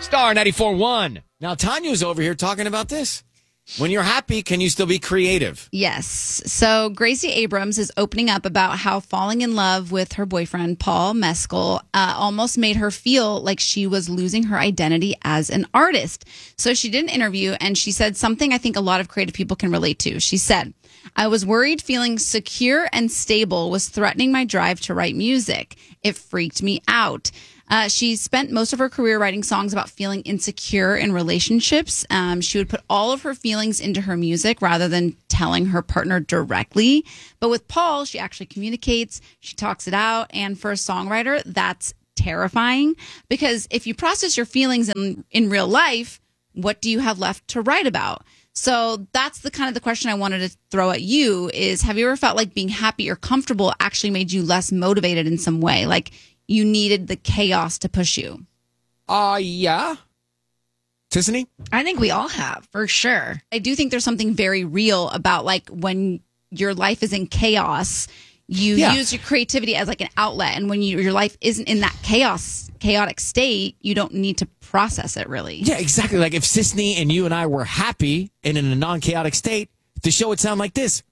Star 94.1. Now, Tanya's over here talking about this. When you're happy, can you still be creative? Yes. So Gracie Abrams is opening up about how falling in love with her boyfriend, Paul Mescal, almost made her feel like she was losing her identity as an artist. So she did an interview and she said something I think a lot of creative people can relate to. She said, I was worried feeling secure and stable was threatening my drive to write music. It freaked me out. She spent most of her career writing songs about feeling insecure in relationships. She would put all of her feelings into her music rather than telling her partner directly. But with Paul, she actually communicates, she talks it out. And for a songwriter, that's terrifying because if you process your feelings in real life, what do you have left to write about? So that's the question I wanted to throw at you is, have you ever felt like being happy or comfortable actually made you less motivated in some way? Like, you needed the chaos to push you. Yeah. Tiffany? I think we all have, for sure. I do think there's something very real about like when your life is in chaos, you use your creativity as like an outlet. And when your life isn't in that chaotic state, you don't need to process it really. Yeah, exactly. Like if Sisney and you and I were happy and in a non-chaotic state, the show would sound like this.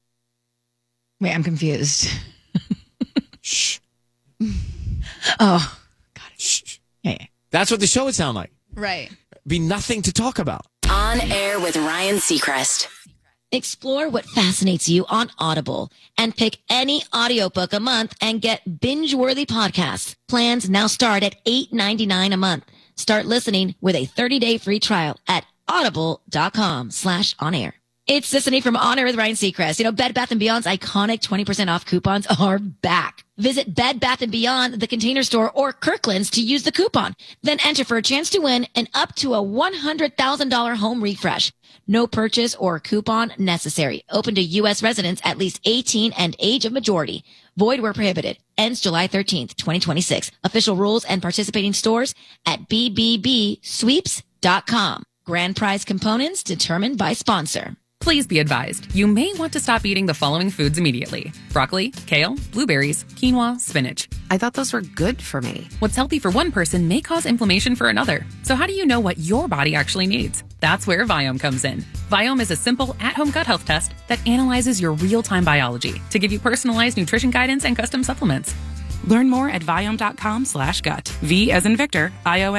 Wait, I'm confused. Shh. Oh, got it. Shh. Yeah. That's what the show would sound like. Right. Be nothing to talk about. On Air with Ryan Seacrest. Explore what fascinates you on Audible and pick any audiobook a month and get binge-worthy podcasts. Plans now start at $8.99 a month. Start listening with a 30-day free trial at audible.com/onair. It's Sissany from On Air with Ryan Seacrest. You know, Bed Bath & Beyond's iconic 20% off coupons are back. Visit Bed Bath & Beyond, the Container Store, or Kirkland's to use the coupon. Then enter for a chance to win an up to a $100,000 home refresh. No purchase or coupon necessary. Open to U.S. residents at least 18 and age of majority. Void where prohibited. Ends July 13th, 2026. Official rules and participating stores at bbbsweeps.com. Grand prize components determined by sponsor. Please be advised, you may want to stop eating the following foods immediately. Broccoli, kale, blueberries, quinoa, spinach. I thought those were good for me. What's healthy for one person may cause inflammation for another. So how do you know what your body actually needs? That's where Viome comes in. Viome is a simple at-home gut health test that analyzes your real-time biology to give you personalized nutrition guidance and custom supplements. Learn more at Viome.com/gut. V as in Victor,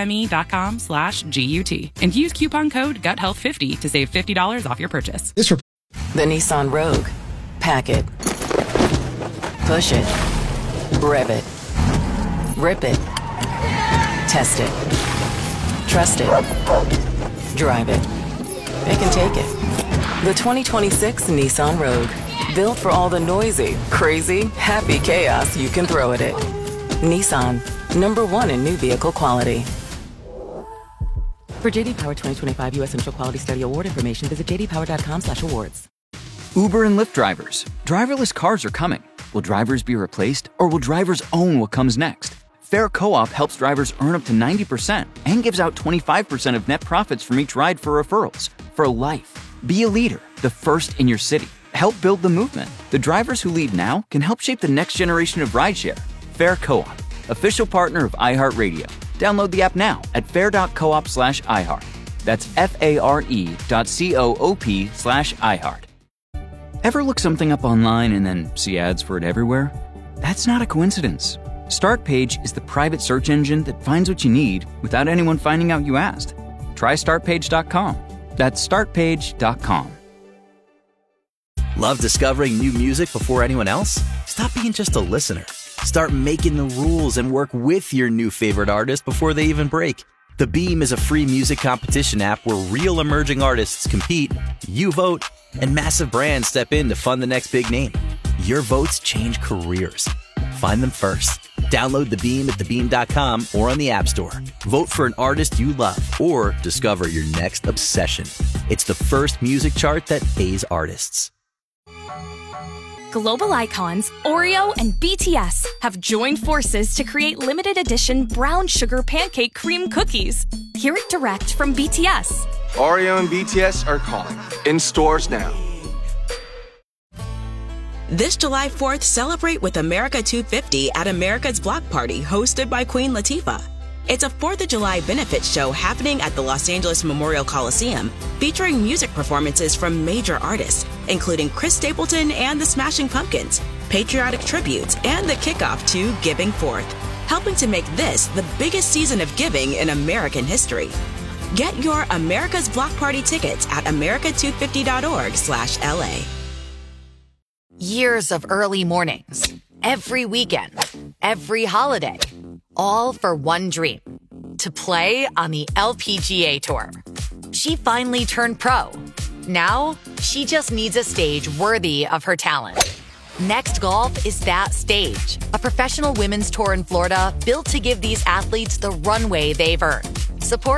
IOME.com/GUT. And use coupon code GUTHEALTH50 to save $50 off your purchase. The Nissan Rogue. Pack it. Push it. Rev it. Rip it. Test it. Trust it. Drive it. It can take it. The 2026 Nissan Rogue. Built for all the noisy, crazy, happy chaos you can throw at it. Nissan, #1 in new vehicle quality. For JD Power 2025 U.S. Central Quality Study Award information, visit jdpower.com/awards. Uber and Lyft drivers. Driverless cars are coming. Will drivers be replaced, or will drivers own what comes next? Fair Co-op helps drivers earn up to 90% and gives out 25% of net profits from each ride for referrals. For life. Be a leader, the first in your city. Help build the movement. The drivers who lead now can help shape the next generation of rideshare. Fair Co-op, official partner of iHeartRadio. Download the app now at fair.coop/iHeart. That's FARE.coop/iHeart. Ever look something up online and then see ads for it everywhere? That's not a coincidence. Startpage is the private search engine that finds what you need without anyone finding out you asked. Try startpage.com. That's startpage.com. Love discovering new music before anyone else? Stop being just a listener. Start making the rules and work with your new favorite artist before they even break. The Beam is a free music competition app where real emerging artists compete, you vote, and massive brands step in to fund the next big name. Your votes change careers. Find them first. Download The Beam at thebeam.com or on the App Store. Vote for an artist you love or discover your next obsession. It's the first music chart that pays artists. Global icons Oreo and BTS have joined forces to create limited edition brown sugar pancake cream cookies. Hear it direct from BTS. Oreo and BTS are calling. In stores now. This July 4th, celebrate with America 250 at America's Block Party, hosted by Queen Latifah. It's a 4th of July benefit show happening at the Los Angeles Memorial Coliseum, featuring music performances from major artists, including Chris Stapleton and the Smashing Pumpkins, patriotic tributes, and the kickoff to Giving Forth, helping to make this the biggest season of giving in American history. Get your America's Block Party tickets at america250.org/LA. Years of early mornings, every weekend, every holiday, all for one dream, to play on the LPGA Tour. She finally turned pro. Now, she just needs a stage worthy of her talent. Next Golf is that stage, a professional women's tour in Florida built to give these athletes the runway they've earned. Support